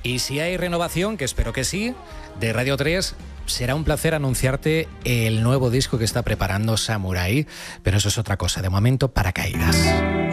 Y si hay renovación, que espero que sí, de Radio 3, será un placer anunciarte el nuevo disco que está preparando Samurai, pero eso es otra cosa. De momento, Paracaídas.